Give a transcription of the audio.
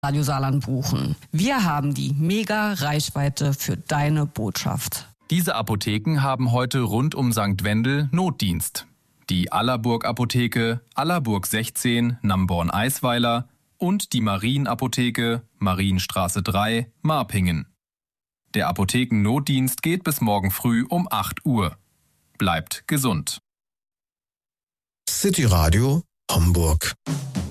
Radio Saarland buchen. Wir haben die Mega-Reichweite für deine Botschaft. Diese Apotheken haben heute rund um St. Wendel Notdienst. Die Allerburg-Apotheke, Allerburg 16, Namborn-Eisweiler und die Marienapotheke, Marienstraße 3, Marpingen. Der Apotheken-Notdienst geht bis morgen früh um 8 Uhr. Bleibt gesund. City Radio Hamburg.